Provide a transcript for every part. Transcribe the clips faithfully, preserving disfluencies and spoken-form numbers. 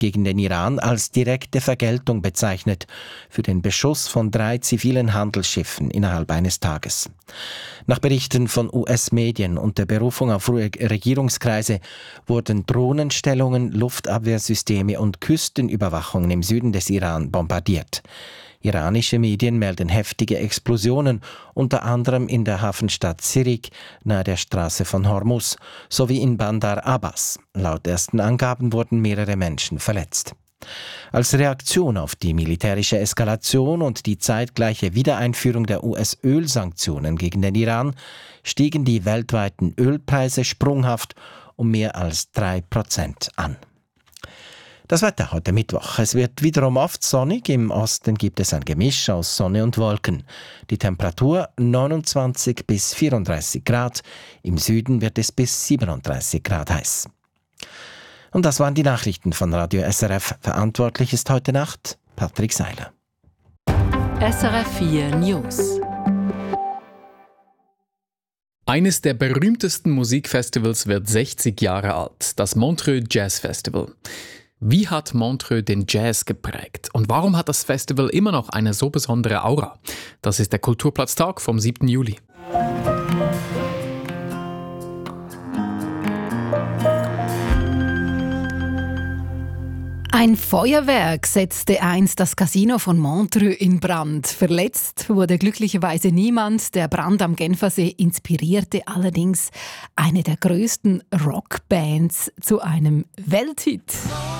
gegen den Iran als direkte Vergeltung bezeichnet für den Beschuss von drei zivilen Handelsschiffen innerhalb eines Tages. Nach Berichten von U S-Medien und der Berufung auf Regierungskreise wurden Drohnenstellungen, Luftabwehrsysteme und Küstenüberwachungen im Süden des Iran bombardiert. Iranische Medien melden heftige Explosionen, unter anderem in der Hafenstadt Sirik nahe der Straße von Hormuz sowie in Bandar Abbas. Laut ersten Angaben wurden mehrere Menschen verletzt. Als Reaktion auf die militärische Eskalation und die zeitgleiche Wiedereinführung der U S-Ölsanktionen gegen den Iran stiegen die weltweiten Ölpreise sprunghaft um mehr als drei Prozent an. Das Wetter heute Mittwoch. Es wird wiederum oft sonnig. Im Osten gibt es ein Gemisch aus Sonne und Wolken. Die Temperatur neunundzwanzig bis vierunddreißig Grad. Im Süden wird es bis siebenunddreißig Grad heiß. Und das waren die Nachrichten von Radio S R F. Verantwortlich ist heute Nacht Patrick Seiler. S R F vier News. Eines der berühmtesten Musikfestivals wird sechzig Jahre alt, das Montreux Jazz Festival. Wie hat Montreux den Jazz geprägt? Und warum hat das Festival immer noch eine so besondere Aura? Das ist der Kulturplatztag vom siebten Juli. Ein Feuerwerk setzte einst das Casino von Montreux in Brand. Verletzt wurde glücklicherweise niemand. Der Brand am Genfersee inspirierte allerdings eine der größten Rockbands zu einem Welthit.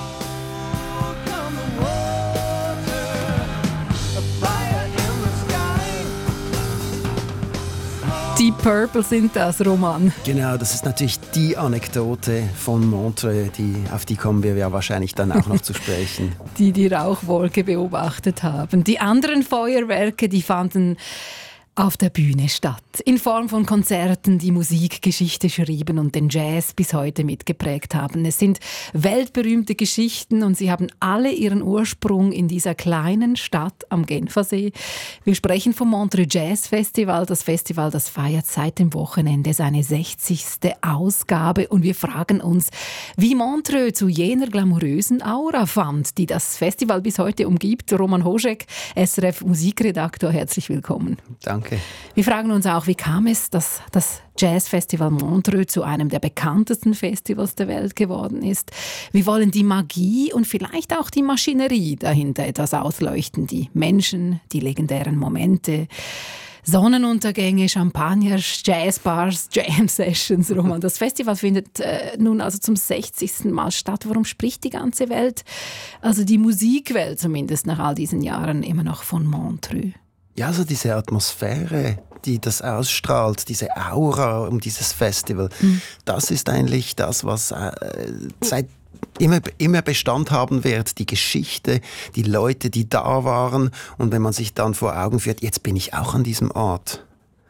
Deep Purple sind das, Roman. Genau, das ist natürlich die Anekdote von Montreux, die, auf die kommen wir ja wahrscheinlich dann auch noch zu sprechen. Die die Rauchwolke beobachtet haben. Die anderen Feuerwerke, die fanden auf der Bühne statt. In Form von Konzerten, die Musikgeschichte schrieben und den Jazz bis heute mitgeprägt haben. Es sind weltberühmte Geschichten und sie haben alle ihren Ursprung in dieser kleinen Stadt am Genfersee. Wir sprechen vom Montreux Jazz Festival. Das Festival, das feiert seit dem Wochenende seine sechzigste Ausgabe. Und wir fragen uns, wie Montreux zu jener glamourösen Aura fand, die das Festival bis heute umgibt. Roman Hoschek, S R F Musikredaktor, herzlich willkommen. Danke. Wir fragen uns auch, wie kam es, dass das Jazzfestival Montreux zu einem der bekanntesten Festivals der Welt geworden ist. Wir wollen die Magie und vielleicht auch die Maschinerie dahinter etwas ausleuchten. Die Menschen, die legendären Momente, Sonnenuntergänge, Champagner, Jazzbars, Jam-Sessions. Roman, das Festival findet äh, nun also zum sechzigsten Mal statt. Warum spricht die ganze Welt, also die Musikwelt zumindest nach all diesen Jahren, immer noch von Montreux? Ja, so diese Atmosphäre, die das ausstrahlt, diese Aura um dieses Festival, mhm. das ist eigentlich das, was äh, seit immer, immer Bestand haben wird. Die Geschichte, die Leute, die da waren. Und wenn man sich dann vor Augen führt, jetzt bin ich auch an diesem Ort.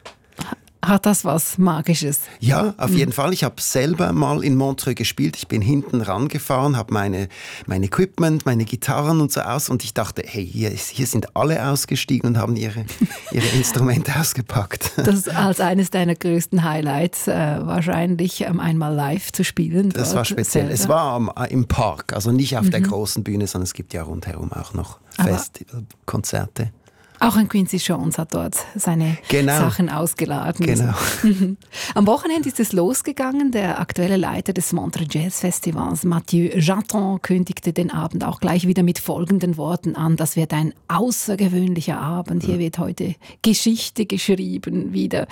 Hat das was Magisches? Ja, auf jeden Fall. Ich habe selber mal in Montreux gespielt. Ich bin hinten rangefahren, habe meine, mein Equipment, meine Gitarren und so aus. Und ich dachte, hey, hier, ist, hier sind alle ausgestiegen und haben ihre, ihre Instrumente ausgepackt. Das als eines deiner größten Highlights, äh, wahrscheinlich ähm, einmal live zu spielen. Das war speziell. Selber. Es war am, im Park, also nicht auf mhm. der großen Bühne, sondern es gibt ja rundherum auch noch Festivalkonzerte. Auch ein Quincy Jones hat dort seine genau. Sachen ausgeladen. Genau. Am Wochenende ist es losgegangen. Der aktuelle Leiter des Montreux Jazz Festivals, Mathieu Janton, kündigte den Abend auch gleich wieder mit folgenden Worten an. Das wird ein außergewöhnlicher Abend. Hier wird heute Geschichte geschrieben wieder.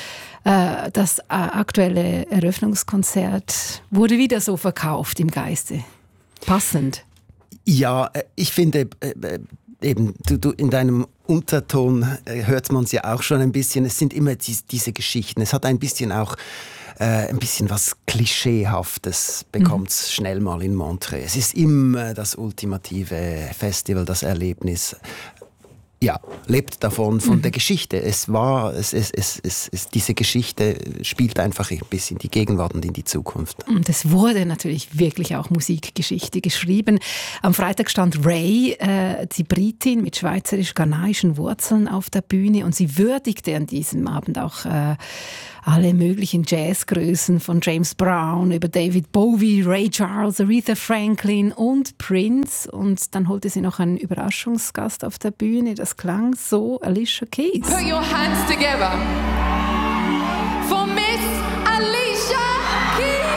Das aktuelle Eröffnungskonzert wurde wieder so verkauft im Geiste. Passend. Ja, ich finde... Eben, du, du, in deinem Unterton äh, hört man es ja auch schon ein bisschen. Es sind immer die, diese Geschichten. Es hat ein bisschen auch äh, ein bisschen was Klischeehaftes, bekommt es mhm. schnell mal in Montreux. Es ist immer das ultimative Festival, das Erlebnis. Ja, lebt davon, von mhm. der Geschichte. Es war, es, es, es, es, es, diese Geschichte spielt einfach ein bisschen in die Gegenwart und in die Zukunft. Und es wurde natürlich wirklich auch Musikgeschichte geschrieben. Am Freitag stand Ray, äh, die Britin mit schweizerisch-ghanaischen Wurzeln, auf der Bühne und sie würdigte an diesem Abend auch äh, alle möglichen Jazzgrößen von James Brown über David Bowie, Ray Charles, Aretha Franklin und Prince. Und dann holte sie noch einen Überraschungsgast auf der Bühne. Das klang so, Alicia Keys. Put your hands together for Miss Alicia Keys.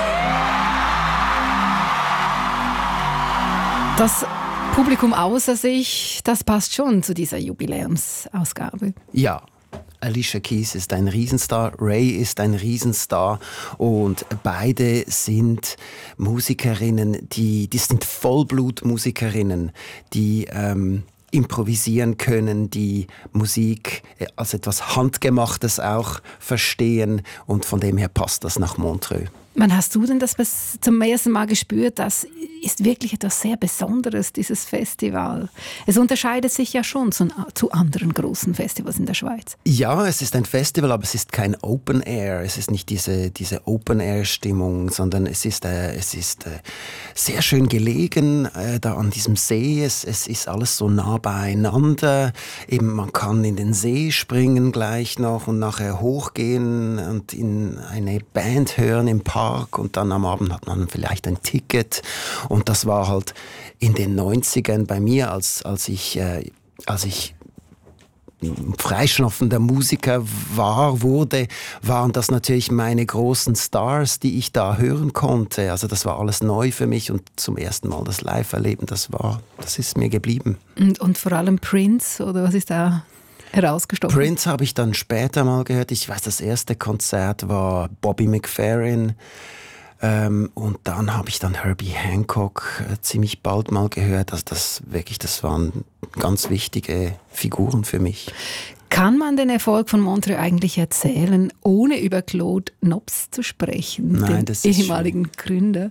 Das Publikum außer sich, das passt schon zu dieser Jubiläumsausgabe. Ja. Alicia Keys ist ein Riesenstar, Ray ist ein Riesenstar und beide sind Musikerinnen, die, die sind Vollblutmusikerinnen, die ähm, improvisieren können, die Musik als etwas Handgemachtes auch verstehen und von dem her passt das nach Montreux. Wann hast du denn das bis zum ersten Mal gespürt? Das ist wirklich etwas sehr Besonderes, dieses Festival. Es unterscheidet sich ja schon zu, zu anderen großen Festivals in der Schweiz. Ja, es ist ein Festival, aber es ist kein Open Air. Es ist nicht diese, diese Open Air Stimmung, sondern es ist, äh, es ist äh, sehr schön gelegen äh, da an diesem See. Es, es ist alles so nah beieinander. Eben, man kann in den See springen gleich noch und nachher hochgehen und in eine Band hören im Park. Und dann am Abend hat man vielleicht ein Ticket. Und das war halt in den neunzigern bei mir, als, als ich, äh, als ich freischnaufender Musiker war, wurde, waren das natürlich meine großen Stars, die ich da hören konnte. Also das war alles neu für mich und zum ersten Mal das Live-Erleben, das war, das ist mir geblieben. Und, und vor allem Prince, oder was ist da herausgestochen? Prince habe ich dann später mal gehört. Ich weiß, das erste Konzert war Bobby McFerrin. Ähm, und dann habe ich dann Herbie Hancock äh, ziemlich bald mal gehört. Also das wirklich, das waren ganz wichtige Figuren für mich. Kann man den Erfolg von Montreux eigentlich erzählen, ohne über Claude Nobs zu sprechen, Nein, den das ist ehemaligen schön. Gründer?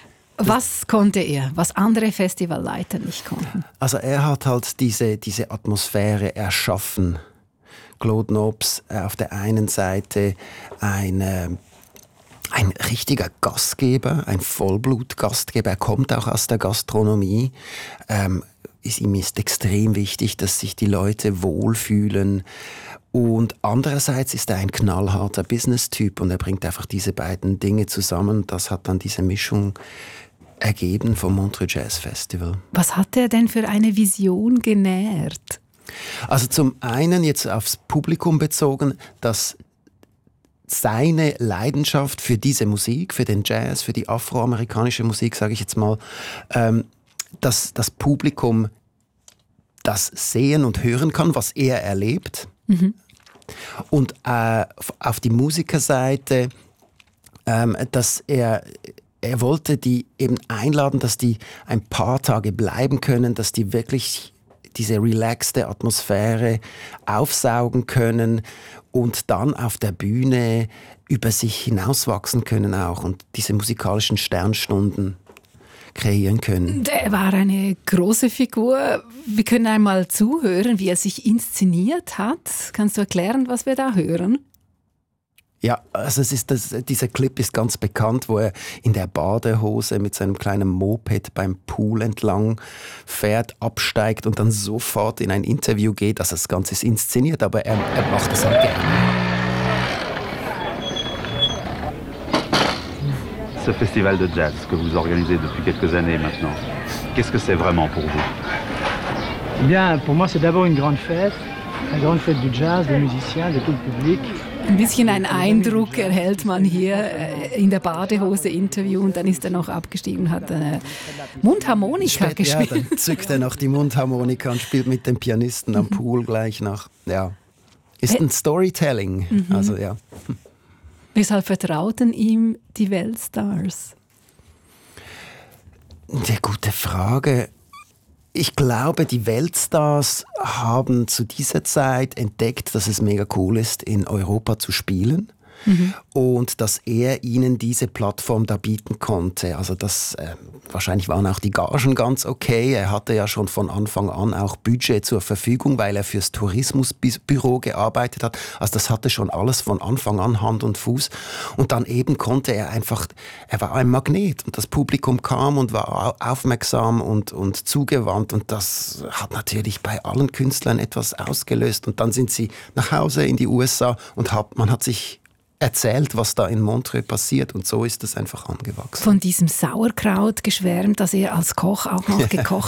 Was konnte er, was andere Festivalleiter nicht konnten? Also er hat halt diese, diese Atmosphäre erschaffen. Claude Nobs äh, auf der einen Seite ein, äh, ein richtiger Gastgeber, ein Vollblut-Gastgeber. Er kommt auch aus der Gastronomie. Ähm, ist, ihm ist extrem wichtig, dass sich die Leute wohlfühlen. Und andererseits ist er ein knallharter Business-Typ und er bringt einfach diese beiden Dinge zusammen. Das hat dann diese Mischung ergeben vom Montreux Jazz Festival. Was hat er denn für eine Vision genährt? Also zum einen jetzt aufs Publikum bezogen, dass seine Leidenschaft für diese Musik, für den Jazz, für die afroamerikanische Musik, sage ich jetzt mal, ähm, dass das Publikum das sehen und hören kann, was er erlebt. Mhm. Und äh, auf die Musikerseite, ähm, dass er Er wollte die eben einladen, dass die ein paar Tage bleiben können, dass die wirklich diese relaxte Atmosphäre aufsaugen können und dann auf der Bühne über sich hinauswachsen können auch und diese musikalischen Sternstunden kreieren können. Er war eine große Figur. Wir können einmal zuhören, wie er sich inszeniert hat. Kannst du erklären, was wir da hören? Ja, also es ist das, dieser Clip ist ganz bekannt, wo er in der Badehose mit seinem kleinen Moped beim Pool entlang fährt, absteigt und dann sofort in ein Interview geht. Also das Ganze ist inszeniert, aber er, er macht es halt gerne. Ce festival de jazz que vous organisez depuis quelques années maintenant, qu'est-ce que c'est vraiment pour vous? Eh bien, pour moi, c'est d'abord une grande fête, une grande fête du jazz, des musiciens, de tout le public. Ein bisschen ein Eindruck erhält man hier in der Badehose-Interview und dann ist er noch abgestiegen und hat eine Mundharmonika Spät, gespielt. Ja, dann zückt er noch die Mundharmonika und spielt mit dem Pianisten am Pool gleich nach. Ja. Ist ein Storytelling. Mhm. Also, ja. Weshalb vertrauten ihm die Weltstars? Eine gute Frage. Ich glaube, die Weltstars haben zu dieser Zeit entdeckt, dass es mega cool ist, in Europa zu spielen. Mhm. Und dass er ihnen diese Plattform da bieten konnte. Also das, äh, wahrscheinlich waren auch die Gagen ganz okay. Er hatte ja schon von Anfang an auch Budget zur Verfügung, weil er fürs Tourismusbüro gearbeitet hat. Also das hatte schon alles von Anfang an Hand und Fuß. Und dann eben konnte er einfach, er war ein Magnet. Und das Publikum kam und war aufmerksam und, und zugewandt. Und das hat natürlich bei allen Künstlern etwas ausgelöst. Und dann sind sie nach Hause in die U S A und hat, man hat sich erzählt, was da in Montreux passiert, und so ist das einfach angewachsen. Von diesem Sauerkraut geschwärmt, das er als Koch auch noch gekocht